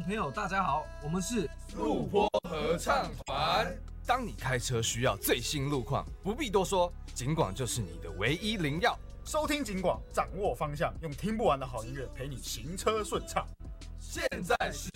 朋友，大家好，我们是路坡合唱团。当你开车需要最新路况，不必多说，警广就是你的唯一灵药。 收听警广，掌握方向，用听不完的好音乐陪你行车顺畅。 现在是